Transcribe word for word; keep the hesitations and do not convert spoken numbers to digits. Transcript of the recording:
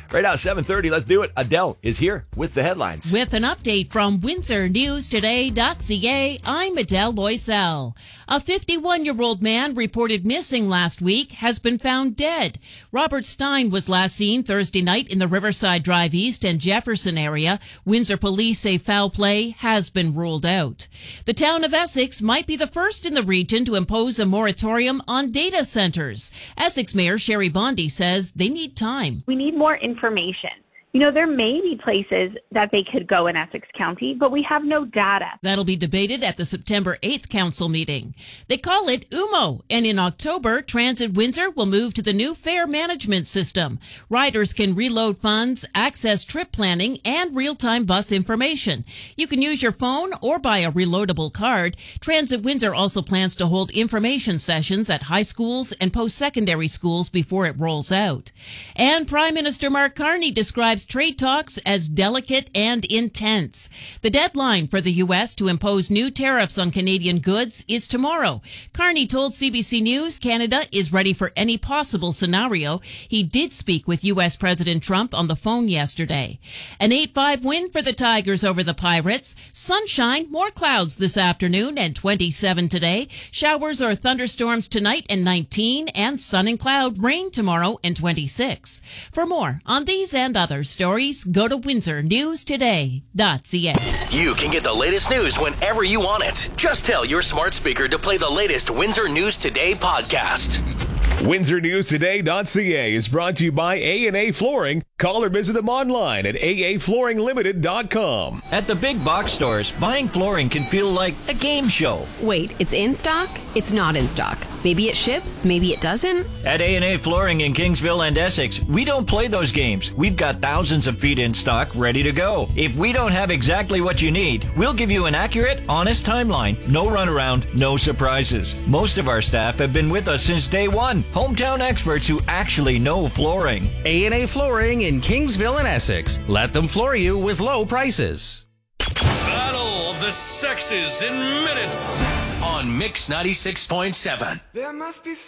Right now, seven thirty. Let's do it. Adele is here with the headlines. With an update from Windsor News Today dot C A, I'm Adele Loisel. A fifty-one-year-old man reported missing last week has been found dead. Robert Stein was last seen Thursday night in the Riverside Drive East and Jefferson area. Windsor police say foul play has been ruled out. The town of Essex might be the first in the region to impose a moratorium on data centers. Essex Mayor Sherry Bondi says they need time. We need more information. You know, there may be places that they could go in Essex County, but we have no data. That'll be debated at the September eighth council meeting. They call it U M O, and in October, Transit Windsor will move to the new fare management system. Riders can reload funds, access trip planning, and real-time bus information. You can use your phone or buy a reloadable card. Transit Windsor also plans to hold information sessions at high schools and post-secondary schools before it rolls out. And Prime Minister Mark Carney describes trade talks as delicate and intense. The deadline for the U S to impose new tariffs on Canadian goods is tomorrow. Carney told C B C News Canada is ready for any possible scenario. He did speak with U S President Trump on the phone yesterday. An eight five win for the Tigers over the Pirates. Sunshine, more clouds this afternoon and twenty-seven today. Showers or thunderstorms tonight and nineteen, and sun and cloud rain tomorrow and twenty-six. For more on these and others stories, go to Windsor News Today dot C A. You can get the latest news whenever you want it. Just tell your smart speaker to play the latest Windsor News Today podcast. Windsor News Today dot C A is brought to you by A and A Flooring. Call or visit them online at A A Flooring Limited dot com. At the big box stores, buying flooring can feel like a game show. Wait, it's in stock? It's not in stock. Maybe it ships, maybe it doesn't. At A and A Flooring in Kingsville and Essex, we don't play those games. We've got thousands of feet in stock ready to go. If we don't have exactly what you need, we'll give you an accurate, honest timeline. No runaround, no surprises. Most of our staff have been with us since day one. Hometown experts who actually know flooring. A and A Flooring in Kingsville and Essex. Let them floor you with low prices. Battle of the Sexes in minutes on Mix ninety-six point seven. There must be